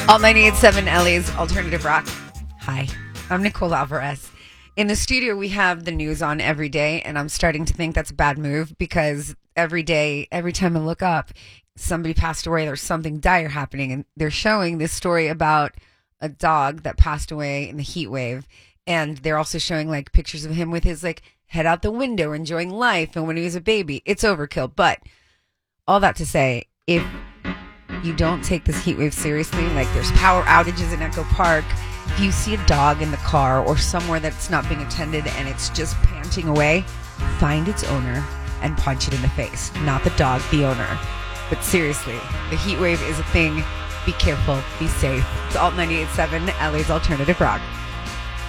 Alt 98.7 LA's Alternative Rock. Hi, I'm Nicole Alvarez. In the studio, we have the news on every day, and I'm starting to think that's a bad move because every day, every time I look up, somebody passed away, there's something dire happening, and they're showing this story about a dog that passed away in the heat wave, and they're also showing like pictures of him with his like head out the window, enjoying life, and when he was a baby. It's overkill, but all that to say, if you don't take this heat wave seriously, like there's power outages in Echo Park, if you see a dog in the car or somewhere that's not being attended and it's just panting away, find its owner and punch it in the face. Not the dog, the owner. But seriously, the heat wave is a thing. Be careful, be safe. It's Alt 98.7, LA's Alternative Rock.